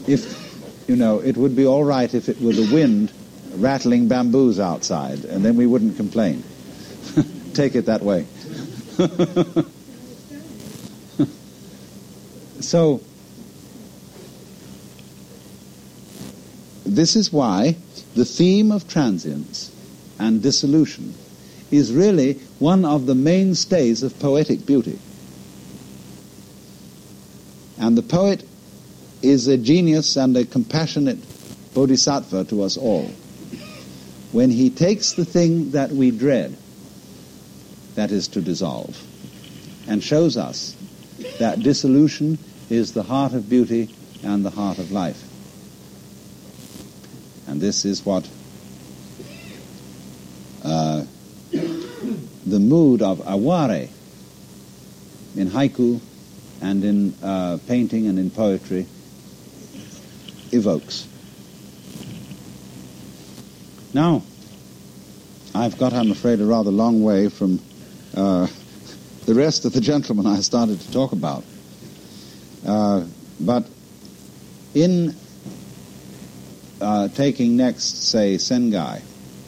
If, it would be all right if it were the wind rattling bamboos outside, and then we wouldn't complain. Take it that way. So, this is why the theme of transience and dissolution is really one of the mainstays of poetic beauty. And the poet is a genius and a compassionate bodhisattva to us all. When he takes the thing that we dread, that is to dissolve, and shows us that dissolution is the heart of beauty and the heart of life. And this is what the mood of aware in haiku and in painting and in poetry evokes. Now, I've got, I'm afraid, a rather long way from the rest of the gentlemen I started to talk about. But in taking next, say, Sengai.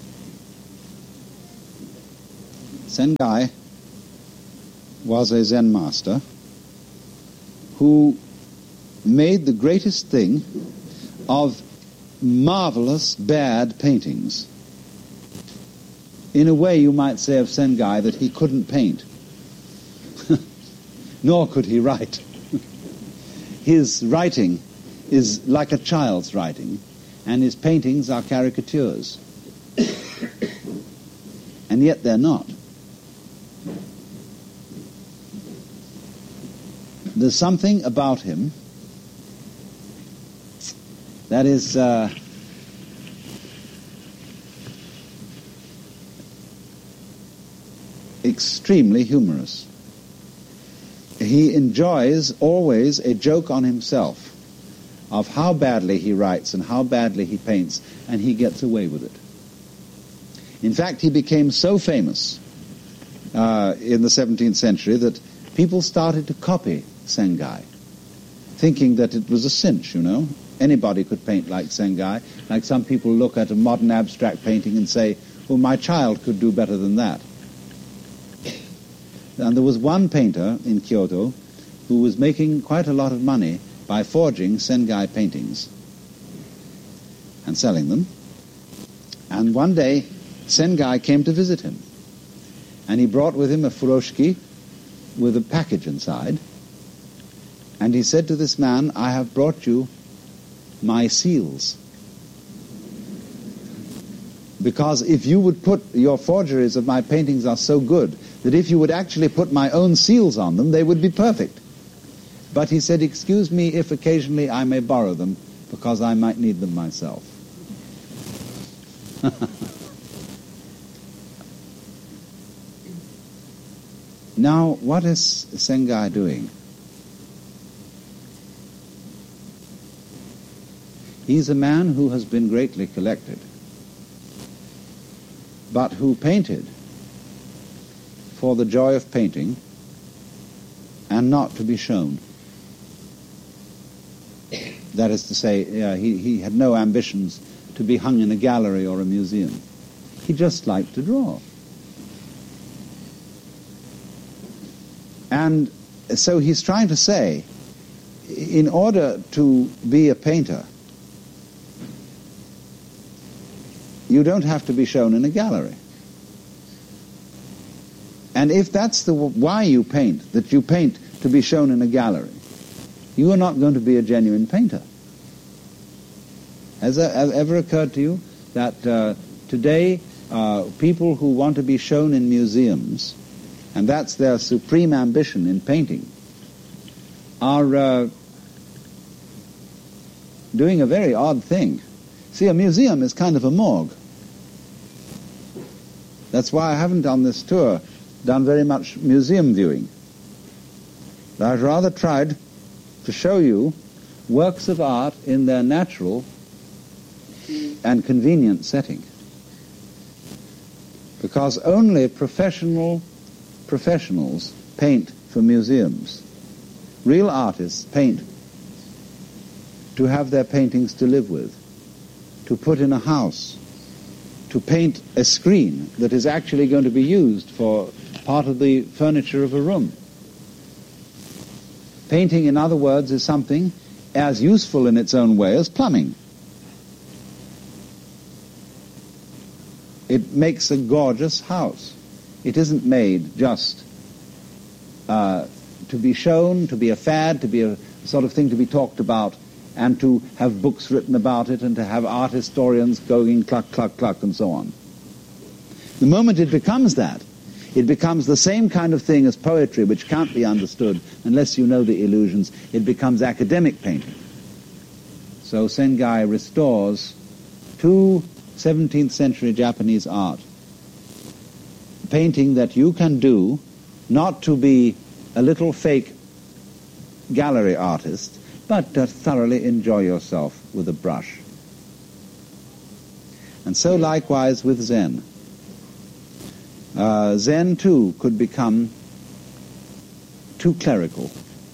Sengai was a Zen master who made the greatest thing of marvelous bad paintings. In a way, you might say of Sengai that he couldn't paint, nor could he write. His writing is like a child's writing, and his paintings are caricatures. And yet they're not. There's something about him that is extremely humorous. He enjoys always a joke on himself of how badly he writes and how badly he paints, and he gets away with it. In fact, he became so famous in the 17th century that people started to copy Sengai, thinking that it was a cinch, Anybody could paint like Sengai. Like some people look at a modern abstract painting and say, well, my child could do better than that. And there was one painter in Kyoto who was making quite a lot of money by forging Sengai paintings and selling them. And one day, Sengai came to visit him. And he brought with him a furoshiki with a package inside. And he said to this man, I have brought you my seals. Because if you would put, your forgeries of my paintings are so good, that if you would actually put my own seals on them, they would be perfect. But he said, excuse me if occasionally I may borrow them, because I might need them myself. Now, what is Sengai doing? He's a man who has been greatly collected, but who painted for the joy of painting and not to be shown. That is to say, he had no ambitions to be hung in a gallery or a museum. He just liked to draw. And so he's trying to say, in order to be a painter, you don't have to be shown in a gallery. And if that's why you paint, that you paint to be shown in a gallery, you are not going to be a genuine painter. Has it ever occurred to you that today people who want to be shown in museums, and that's their supreme ambition in painting, are doing a very odd thing. See, a museum is kind of a morgue. That's why I haven't on this tour done very much museum viewing. I've rather tried to show you works of art in their natural and convenient setting. Because only professionals paint for museums. Real artists paint to have their paintings to live with, to put in a house, to paint a screen that is actually going to be used for part of the furniture of a room. Painting, in other words, is something as useful in its own way as plumbing. It makes a gorgeous house. It isn't made just to be shown, to be a fad, to be a sort of thing to be talked about, and to have books written about it, and to have art historians going cluck, cluck, cluck, and so on. The moment it becomes that, it becomes the same kind of thing as poetry, which can't be understood unless you know the illusions. It becomes academic painting. So Sengai restores two 17th century Japanese art. Painting that you can do, not to be a little fake gallery artist, but to thoroughly enjoy yourself with a brush. And so likewise with Zen. Zen too could become too clerical.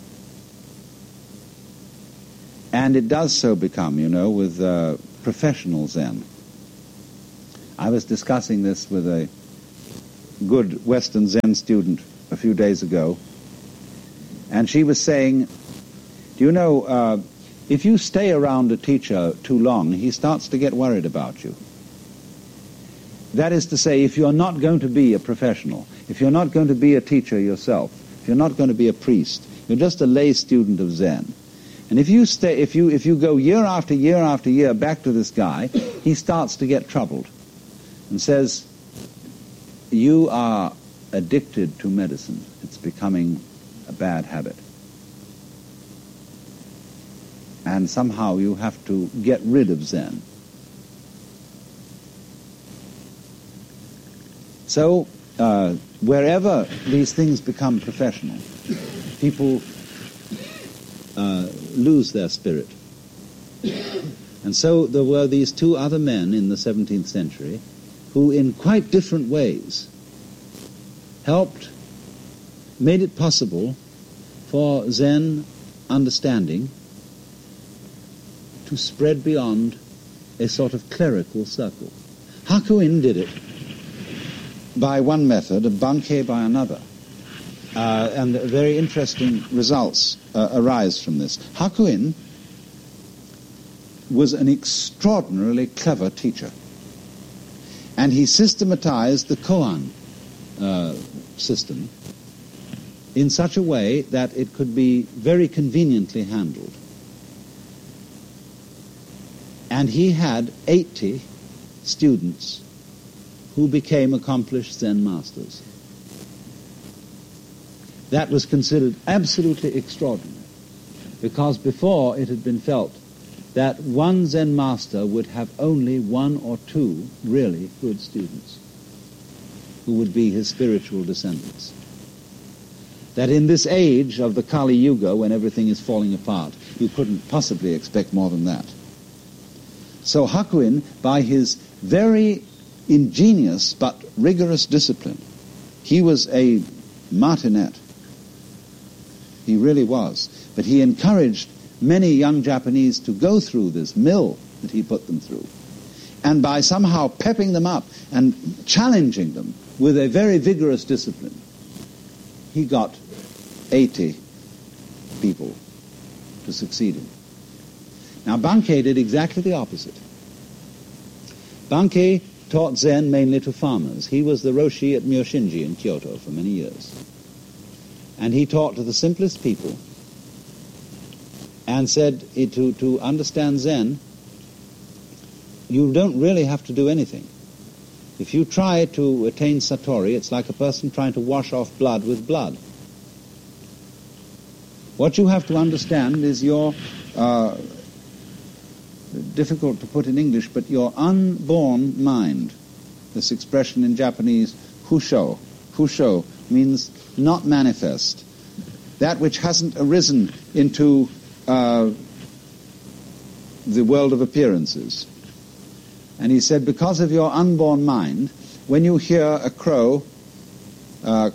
And it does so become, with professional Zen. I was discussing this with a good Western Zen student a few days ago, and she was saying, if you stay around a teacher too long, he starts to get worried about you. That is to say, if you're not going to be a professional, if you're not going to be a teacher yourself, if you're not going to be a priest, you're just a lay student of Zen. And if you go year after year after year back to this guy, he starts to get troubled and says, you are addicted to medicine. It's becoming a bad habit. And somehow you have to get rid of Zen. So, wherever these things become professional, people lose their spirit. And so there were these two other men in the 17th century who, in quite different ways, made it possible for Zen understanding to spread beyond a sort of clerical circle. Hakuin did it by one method, and Bankei by another. And very interesting results arise from this. Hakuin was an extraordinarily clever teacher. And he systematized the koan system in such a way that it could be very conveniently handled. And he had 80 students who became accomplished Zen masters. That was considered absolutely extraordinary, because before it had been felt that one Zen master would have only one or two really good students who would be his spiritual descendants. That in this age of the Kali Yuga, when everything is falling apart, you couldn't possibly expect more than that. So Hakuin, by his very ingenious but rigorous discipline, he was a martinet. He really was. But he encouraged many young Japanese to go through this mill that he put them through. And by somehow pepping them up and challenging them with a very vigorous discipline, he got 80 people to succeed him. Now Bankei did exactly the opposite. Bankei taught Zen mainly to farmers. He was the Roshi at Myoshinji in Kyoto for many years. And he taught to the simplest people and said to understand Zen, you don't really have to do anything. If you try to attain Satori, it's like a person trying to wash off blood with blood. What you have to understand is your, difficult to put in English, but your unborn mind. This expression in Japanese, husho. Husho means not manifest. That which hasn't arisen into the world of appearances. And he said, because of your unborn mind, when you hear a crow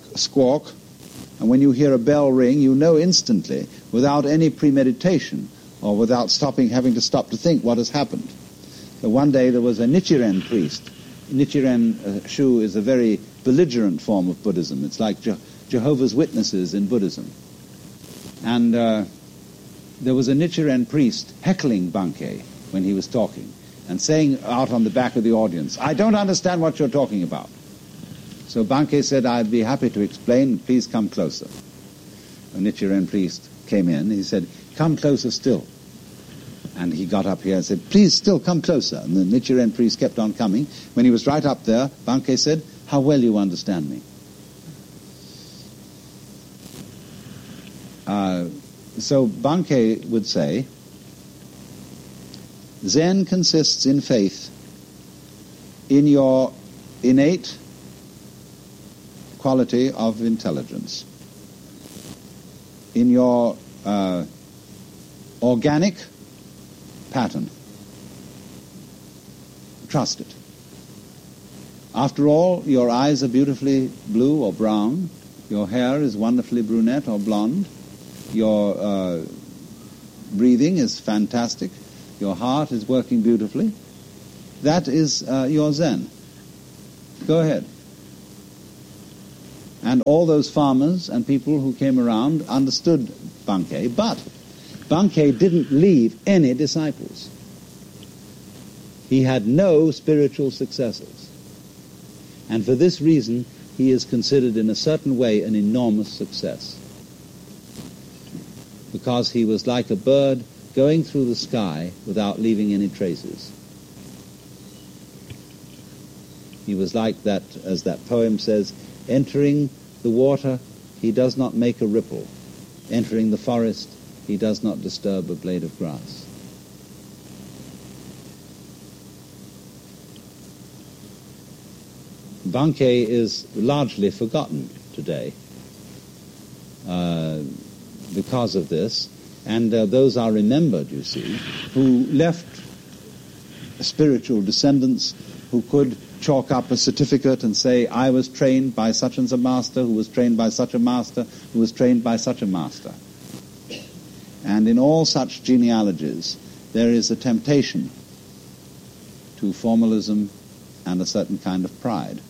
squawk, and when you hear a bell ring, you know instantly, without any premeditation, or without having to stop to think what has happened. So one day there was a Nichiren priest. Nichiren Shu is a very belligerent form of Buddhism. It's like Jehovah's Witnesses in Buddhism. And there was a Nichiren priest heckling Bankei when he was talking and saying out on the back of the audience, "I don't understand what you're talking about." So Bankei said, "I'd be happy to explain, please come closer." A Nichiren priest came in, he said, "Come closer still." And he got up here and said, "Please still come closer." And the Nichiren priest kept on coming. When he was right up there, Bankei said, "How well you understand me." So Bankei would say, Zen consists in faith in your innate quality of intelligence, in your organic pattern. Trust it. After all, your eyes are beautifully blue or brown, your hair is wonderfully brunette or blonde, your breathing is fantastic, your heart is working beautifully. That is your Zen. Go ahead. And all those farmers and people who came around understood Bankei, but Bankei didn't leave any disciples. He had no spiritual successors. And for this reason, he is considered in a certain way an enormous success. Because he was like a bird going through the sky without leaving any traces. He was like that, as that poem says, entering the water, he does not make a ripple. Entering the forest, he does not disturb a blade of grass. Bankei is largely forgotten today because of this, and those are remembered, you see, who left spiritual descendants who could chalk up a certificate and say, "I was trained by such and a master, who was trained by such a master, who was trained by such a master." And in all such genealogies, there is a temptation to formalism and a certain kind of pride.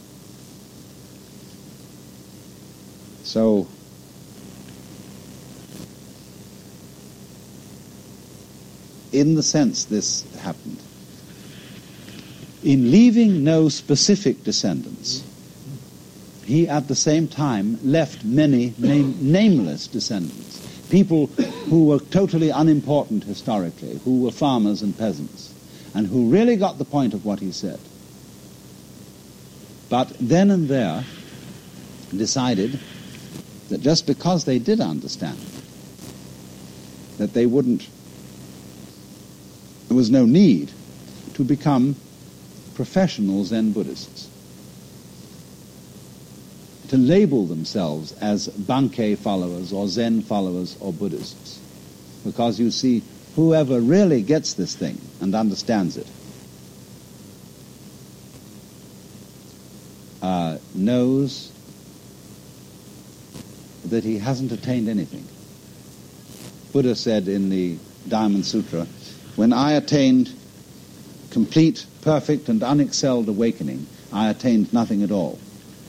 So, in the sense this happened, in leaving no specific descendants, he at the same time left many nameless descendants, people who were totally unimportant historically, who were farmers and peasants, and who really got the point of what he said. But then and there decided that just because they did understand, that there was no need to become professional Zen Buddhists, to label themselves as Bankei followers or Zen followers or Buddhists. Because you see, whoever really gets this thing and understands it knows that he hasn't attained anything. Buddha said in the Diamond Sutra, "When I attained complete, perfect, and unexcelled awakening, I attained nothing at all."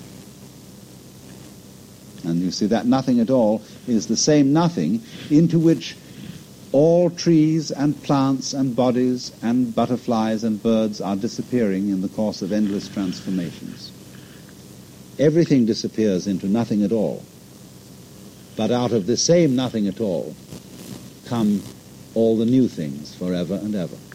And you see, that nothing at all is the same nothing into which all trees and plants and bodies and butterflies and birds are disappearing in the course of endless transformations. Everything disappears into nothing at all. But out of the same nothing at all come all the new things forever and ever.